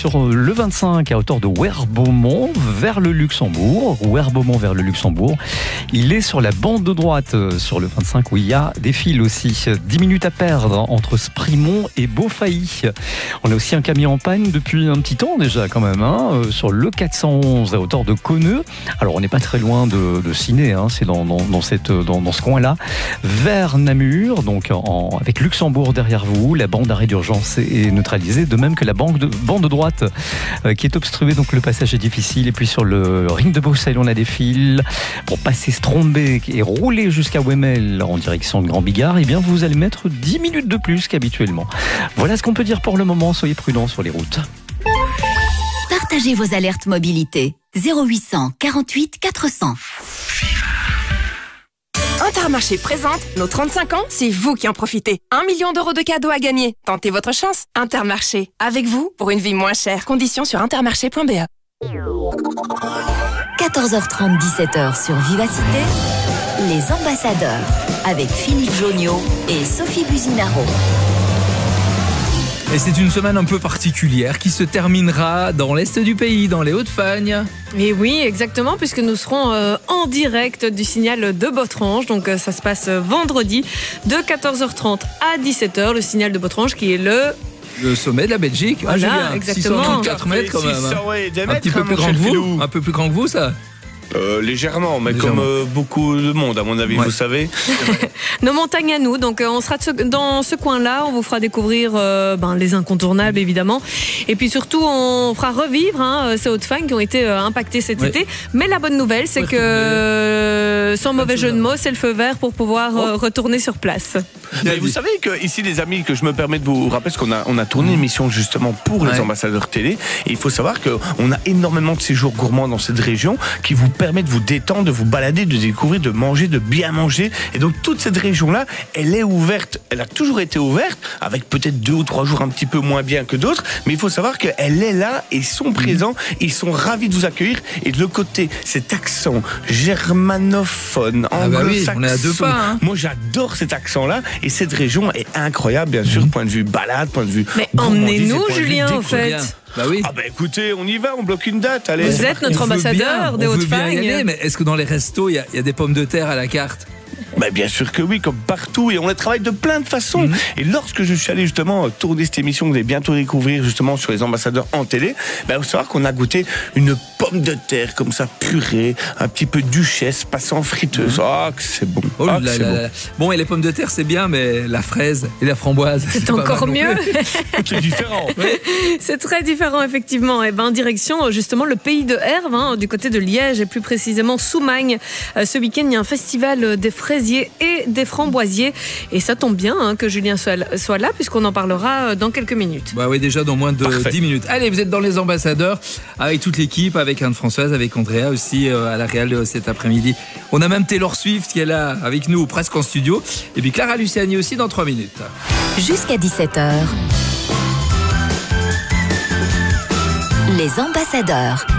sur le 25 à hauteur de Werbomont vers le Luxembourg. Werbomont vers le Luxembourg. Il est sur la bande de droite sur le 25 où il y a des fils aussi. 10 minutes à perdre entre Sprimont et Beaufailly. On a aussi un camion en panne depuis un petit temps déjà quand même, sur le 411 à hauteur de Conneux. Alors on n'est pas très loin de Ciné, c'est dans ce coin-là. Vers Namur, donc avec Luxembourg derrière vous. La bande d'arrêt d'urgence est neutralisée, de même que la bande de droite qui est obstruée, donc le passage est difficile. Et puis sur le ring de Bruxelles, on a des fils pour passer Strombeek et rouler jusqu'à Wemmel en direction de Grand Bigard. Eh bien, vous allez mettre 10 minutes de plus qu'habituellement. Voilà ce qu'on peut dire pour le moment. Soyez prudents sur les routes. Partagez vos alertes mobilité. 0800 48 400. Intermarché présente nos 35 ans, c'est vous qui en profitez. 1 million d'euros de cadeaux à gagner. Tentez votre chance. Intermarché, avec vous pour une vie moins chère. Conditions sur intermarché.be. 14h30, 17h sur Vivacité, les ambassadeurs avec Philippe Joniot et Sophie Buzinaro. Et c'est une semaine un peu particulière qui se terminera dans l'est du pays, dans les Hauts-de-Fagne. Et oui, exactement, puisque nous serons en direct du signal de Botrange. Donc ça se passe vendredi de 14h30 à 17h. Le signal de Botrange qui est le sommet de la Belgique. Voilà, Julien, exactement. 634 mètres quand même. 600, ouais, des Un mètres, petit peu plus grand que vous. Un peu plus grand que vous, ça. Légèrement, mais comme beaucoup de monde, à mon avis, vous savez. Nos montagnes à nous, donc on sera dans ce coin-là, on vous fera découvrir les incontournables évidemment, et puis surtout on fera revivre ces Hauts-de-Fagne qui ont été impactés cet été. Mais la bonne nouvelle, c'est que sans mauvais jeu de mots, c'est le feu vert pour pouvoir retourner sur place. Mais vous savez que ici, les amis, que je me permets de vous rappeler, parce qu'on a tourné une émission justement pour les ambassadeurs télé, et il faut savoir qu'on a énormément de séjours gourmands dans cette région qui vous permet de vous détendre, de vous balader, de découvrir, de manger, de bien manger. Et donc toute cette région-là, elle est ouverte. Elle a toujours été ouverte, avec peut-être 2 ou 3 jours un petit peu moins bien que d'autres. Mais il faut savoir qu'elle est là et ils sont présents. Ils sont ravis de vous accueillir. Et de l'autre côté, cet accent germanophone, anglo-saxon. On est à 2 pas. Moi, j'adore cet accent-là. Et cette région est incroyable, bien sûr, point de vue balade, point de vue. Mais emmenez-nous, Julien, en fait. Écoutez, on y va, on bloque une date. Allez. Vous êtes notre ambassadeur des Hauts-de-Fagne. Mais est-ce que dans les restos, il y a des pommes de terre à la carte? Bien sûr que oui, comme partout, et on les travaille de plein de façons. Et lorsque je suis allé justement tourner cette émission que vous allez bientôt découvrir justement sur les ambassadeurs en télé, il faut savoir qu'on a goûté une pomme de terre comme ça, purée, un petit peu duchesse, passant en friteuse. Que c'est bon. Bon, et les pommes de terre c'est bien, mais la fraise et la framboise, c'est encore mieux. C'est différent. C'est très différent effectivement. Et direction justement le pays de Herve, du côté de Liège et plus précisément Soumagne. Ce week-end il y a un festival des fraisiers et des framboisiers, et ça tombe bien que Julien soit là puisqu'on en parlera dans quelques minutes. Oui, déjà dans moins de 10 minutes. Allez, vous êtes dans les ambassadeurs avec toute l'équipe, avec Anne-Françoise, avec Andrea aussi à la Réal cet après-midi. On a même Taylor Swift qui est là avec nous presque en studio, et puis Clara Luciani aussi dans 3 minutes. Jusqu'à 17h, les ambassadeurs.